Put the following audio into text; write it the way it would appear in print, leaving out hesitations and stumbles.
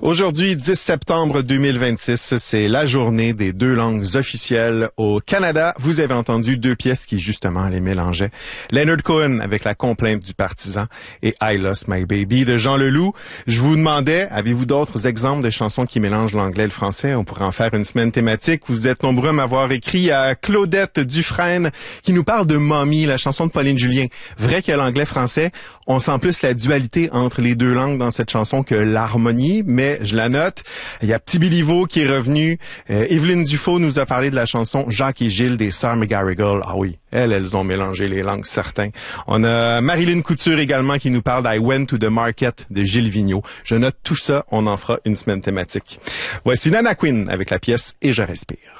Aujourd'hui, 10 septembre 2026, c'est la journée des deux langues officielles au Canada. Vous avez entendu deux pièces qui, justement, les mélangeaient. Leonard Cohen avec La complainte du partisan et I Lost My Baby de Jean Leloup. Je vous demandais, avez-vous d'autres exemples de chansons qui mélangent l'anglais et le français? On pourrait en faire une semaine thématique. Vous êtes nombreux à m'avoir écrit à Claudette Dufresne qui nous parle de Mommy, la chanson de Pauline Julien. Vrai que l'anglais-français, on sent plus la dualité entre les deux langues dans cette chanson que l'harmonie, mais je la note. Il y a Petit Béliveau qui est revenu. Evelyne Dufaux nous a parlé de la chanson Jacques et Gilles des Sœurs McGarrigle. Ah oui, elles ont mélangé les langues, certains. On a Marilyn Couture également qui nous parle d'I Went to the Market de Gilles Vigneault. Je note tout ça, on en fera une semaine thématique. Voici Nana Quinn avec la pièce Et je respire.